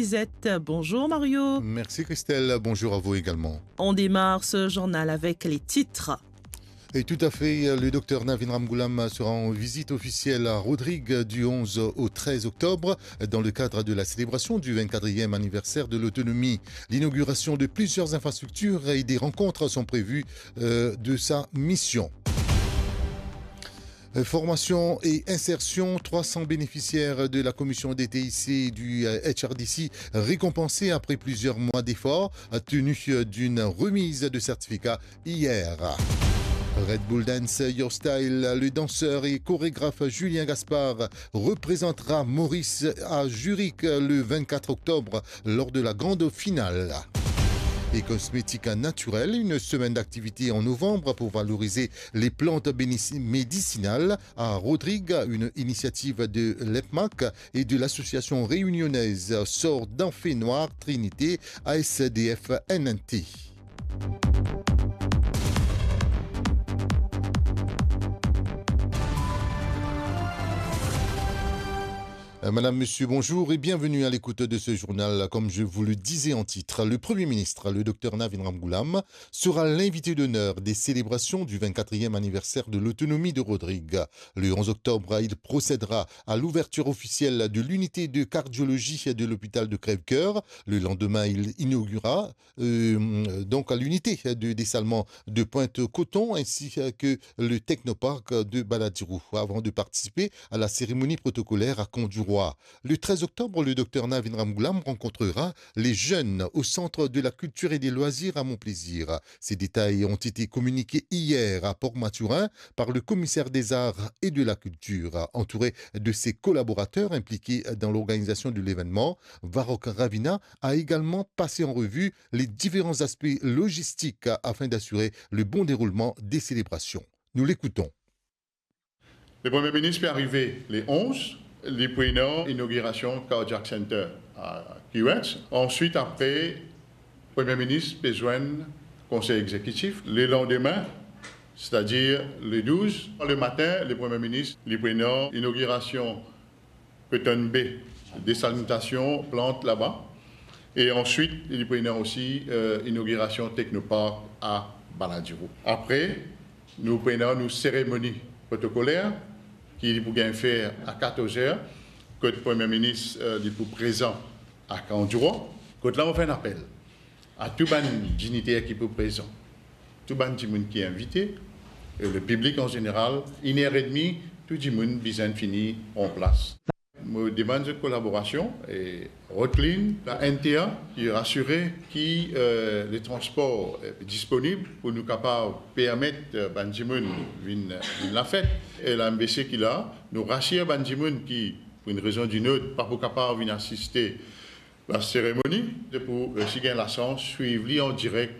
Lisette. Bonjour Mario. Merci Christelle, bonjour à vous également. On démarre ce journal avec les titres. Et tout à fait, le docteur Navin Ramgoolam sera en visite officielle à Rodrigue du 11 au 13 octobre dans le cadre de la célébration du 24e anniversaire de l'autonomie. L'inauguration de plusieurs infrastructures et des rencontres sont prévues de sa mission. Formation et insertion, 300 bénéficiaires de la commission des TIC du HRDC récompensés après plusieurs mois d'efforts, tenus d'une remise de certificat hier. Red Bull Dance Your Style, le danseur et chorégraphe Julien Gaspard représentera Maurice à Zurich le 24 octobre lors de la grande finale. Et cosmétiques naturels, une semaine d'activité en novembre pour valoriser les plantes médicinales à Rodrigue, une initiative de l'EPMAC et de l'association réunionnaise Sort d'Enfants Noirs Trinité ASDF NNT. Madame, Monsieur, bonjour et bienvenue à l'écoute de ce journal. Comme je vous le disais en titre, le Premier ministre, le docteur Navin Ramgoolam, sera l'invité d'honneur des célébrations du 24e anniversaire de l'autonomie de Rodrigue. Le 11 octobre, il procédera à l'ouverture officielle de l'unité de cardiologie de l'hôpital de Crèvecoeur. Le lendemain, il inaugurera donc à l'unité de dessalement de Pointe-Coton ainsi que le technoparc de Baladirou avant de participer à la cérémonie protocolaire à Conduroy. Le 13 octobre, le docteur Navin Ramgoolam rencontrera les jeunes au Centre de la culture et des loisirs à Montplaisir. Ces détails ont été communiqués hier à Port-Mathurin par le commissaire des arts et de la culture. Entouré de ses collaborateurs impliqués dans l'organisation de l'événement, Varrock Ravina a également passé en revue les différents aspects logistiques afin d'assurer le bon déroulement des célébrations. Nous l'écoutons. Le Premier ministre est arrivé les 11. Les prénoms, inauguration Cardiac Center à QS. Ensuite, après, le Premier ministre besoin conseil exécutif. Le lendemain, c'est-à-dire le 12, le matin, le Premier ministre, les prénoms, inauguration Coton B, désalination, plante là-bas. Et ensuite, les prénoms aussi, inauguration Technopark à Baladirou. Après, nous prenons nos cérémonies protocolaires qui pour bien faire à 14h, que le Premier ministre est pour présent à Kandjouro. Quand là, on fait un appel à tout le dignitaire qui est présent, tout le monde qui est invité, et le public en général, 1h30, tout le monde bien fini en place. Je demande de collaboration et Rotlin, la NTA, qui est rassurée que les transports sont disponibles pour nous capables de permettre à Bandimoun la fête. Et la MBC qui là, nous rassure Bandimoun qui, pour une raison ou d'une autre, pas capable d'assister à la cérémonie, pour si gain la chance, suivre en direct.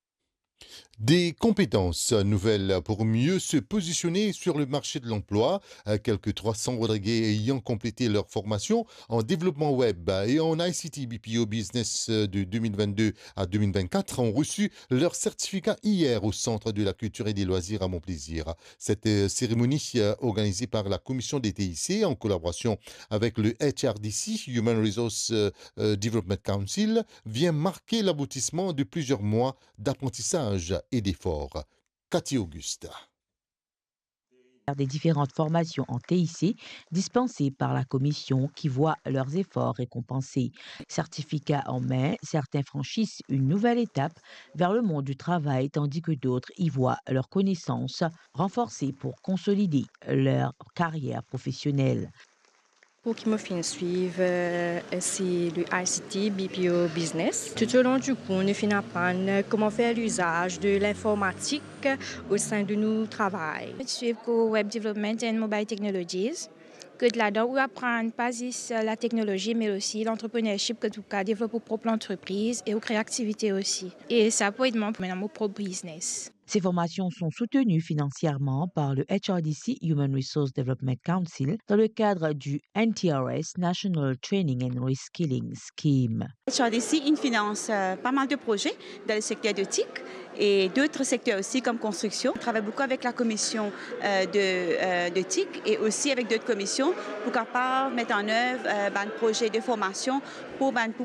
Des compétences nouvelles pour mieux se positionner sur le marché de l'emploi. Quelques 300 Rodriguais ayant complété leur formation en développement web et en ICT BPO Business de 2022 à 2024 ont reçu leur certificat hier au Centre de la culture et des loisirs à Montplaisir. Cette cérémonie organisée par la commission des TIC en collaboration avec le HRDC, Human Resource Development Council, vient marquer l'aboutissement de plusieurs mois d'apprentissage et d'efforts. Cathy Auguste. Des différentes formations en TIC dispensées par la commission qui voit leurs efforts récompensés. Certificats en main, certains franchissent une nouvelle étape vers le monde du travail tandis que d'autres y voient leurs connaissances renforcées pour consolider leur carrière professionnelle. Pour qui me fin suivre, c'est le ICT BPO Business. Tout au long du cours, nous finissons apprendre comment faire l'usage de l'informatique au sein de nos travail. Je suis au Web Development and Mobile Technologies. Que là-dedans, on apprend pas juste la technologie, mais aussi l'entrepreneurship que tout cas développe pour propre entreprise et aux créativité aussi. Et ça peut être mon propre business. Ces formations sont soutenues financièrement par le HRDC Human Resource Development Council dans le cadre du NTRS National Training and Reskilling Scheme. HRDC finance pas mal de projets dans le secteur de TIC et d'autres secteurs aussi comme construction. On travaille beaucoup avec la commission de TIC et aussi avec d'autres commissions pour capable mettre en œuvre un projet de formation pour